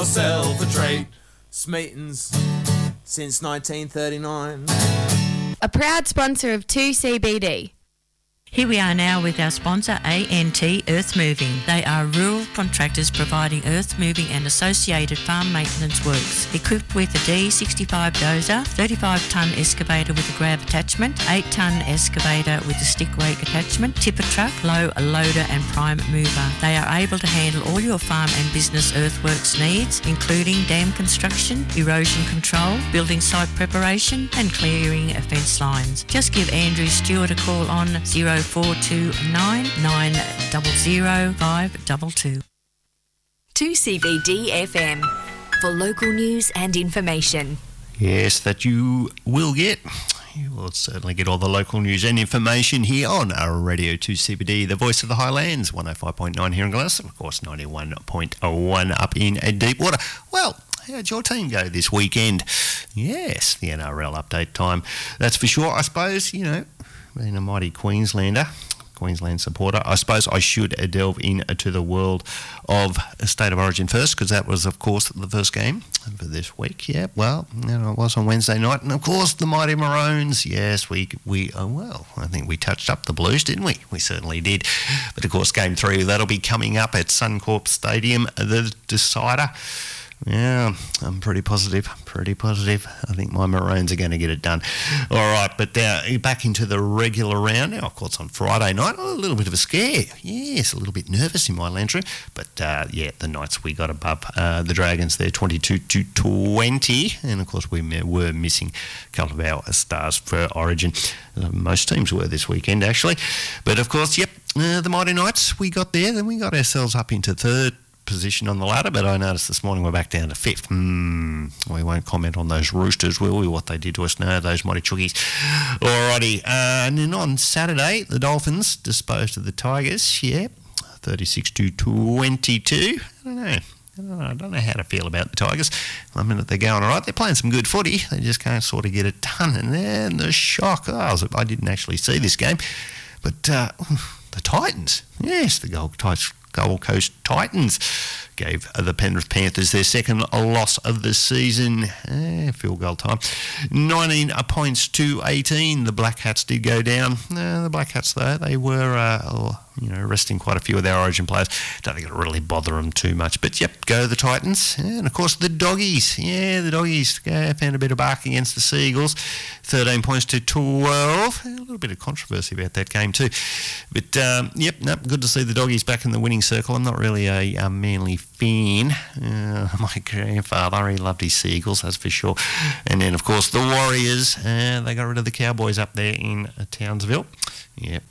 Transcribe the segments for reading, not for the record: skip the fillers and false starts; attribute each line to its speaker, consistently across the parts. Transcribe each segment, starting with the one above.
Speaker 1: yourself a treat. Smeaton's since 1939.
Speaker 2: A proud sponsor of 2CBD.
Speaker 3: Here we are now with our sponsor, ANT Earth Moving. They are rural contractors providing earth moving and associated farm maintenance works. Equipped with a D65 dozer, 35-tonne excavator with a grab attachment, 8-tonne excavator with a stick rake attachment, tipper truck, low loader and prime mover. They are able to handle all your farm and business earthworks needs, including dam construction, erosion control, building site preparation and clearing of fence lines. Just give Andrew Stewart a call on 0429 900 522.
Speaker 4: 2CBD FM for local news and information.
Speaker 5: Yes, that you will get. You will certainly get all the local news and information here on our Radio 2CBD, the voice of the Highlands, 105.9 here in Glenelg, of course 91.1 up in Deepwater. Well, how'd your team go this weekend? Yes, the NRL update time, that's for sure. I suppose, you know, being a mighty Queensland supporter, I suppose I should delve into the world of State of Origin first, because that was, of course, the first game for this week. Yeah, well, you know, it was on Wednesday night, and of course the mighty Maroons. Yes, we well, I think we touched up the Blues, didn't we? We certainly did. But of course, Game 3 that'll be coming up at Suncorp Stadium, the decider. Yeah, I'm pretty positive. I think my Maroons are going to get it done. All right, but back into the regular round. Now, of course, on Friday night, a little bit of a scare. Yes, a little bit nervous in my Landry. But, yeah, the Knights, we got above the Dragons there, 22-20. And, of course, we were missing a couple of our stars for Origin. Most teams were this weekend, actually. But, of course, yep, the Mighty Knights, we got there. Then we got ourselves up into third position on the ladder, but I noticed this morning we're back down to fifth. We won't comment on those Roosters, will we? What they did to us? No, those mighty chookies. Alrighty, and then on Saturday, the Dolphins disposed of the Tigers. Yeah, 36-22. I don't know how to feel about the Tigers. I mean, they're going all right. They're playing some good footy. They just can't sort of get it done. And then the shock. I didn't actually see this game, but the Titans. Yes, the Gold Coast Titans gave the Penrith Panthers their second loss of the season. Field goal time. 19 points to 18. The Black Hats did go down. The Black Hats, though, they were resting quite a few of their Origin players. Don't think it'll really bother them too much. But, yep, go the Titans. And, of course, the Doggies. Yeah, the Doggies found a bit of bark against the Seagulls. 13 points to 12. A little bit of controversy about that game too. But, good to see the Doggies back in the winning circle. I'm not really a Manly fan. My grandfather, he loved his Seagulls, that's for sure. And then, of course, the Warriors. They got rid of the Cowboys up there in Townsville. Yep.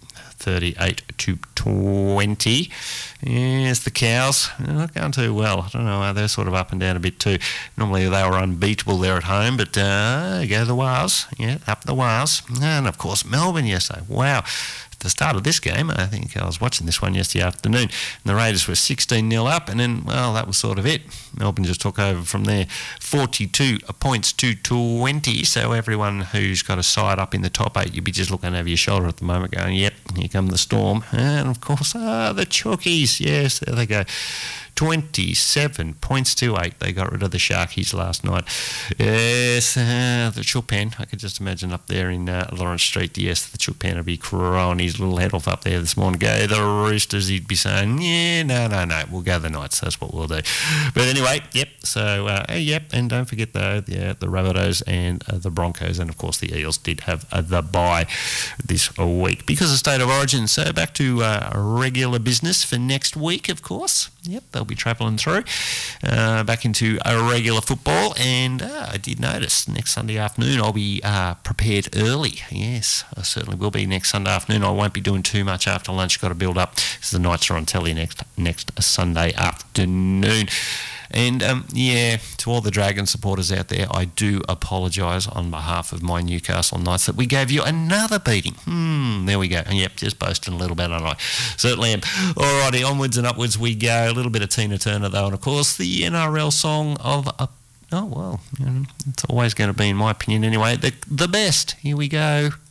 Speaker 5: 38-20. Yes, the Cows, they're not going too well. I don't know, they're sort of up and down a bit too. Normally they were unbeatable there at home, but go the Wales. Yeah, up the Wales. And, of course, Melbourne yesterday. Wow. At the start of this game, I think I was watching this one yesterday afternoon, and the Raiders were 16-0 up, and then, well, that was sort of it. Melbourne just took over from there, 42 points to 20, so everyone who's got a side up in the top 8, you'd be just looking over your shoulder at the moment going, yep, here come the Storm. And, of course, the Chookies, yes, there they go. 27 points to 8. They got rid of the Sharkies last night. Yes, the Choopan, I could just imagine up there in Lawrence Street. Yes, the Choopan would be crowing his little head off up there this morning. Go the Roosters, he'd be saying, yeah, no, we'll go the Knights. That's what we'll do. But anyway, yep, so, and don't forget the Rabbitohs and the Broncos, and of course the Eels did have the bye this week because of State of Origin. So back to regular business for next week, of course. Yep, they'll be travelling through back into regular football, and I did notice next Sunday afternoon I'll be prepared early. Yes, I certainly will be next Sunday afternoon. I won't be doing too much after lunch. Got to build up because the Knights are on telly next Sunday afternoon. And, to all the Dragon supporters out there, I do apologise on behalf of my Newcastle Knights that we gave you another beating. There we go. And, yep, just boasting a little bit, I certainly am. Alrighty, onwards and upwards we go. A little bit of Tina Turner, though, and, of course, the NRL song of... it's always going to be, in my opinion anyway, the best. Here we go.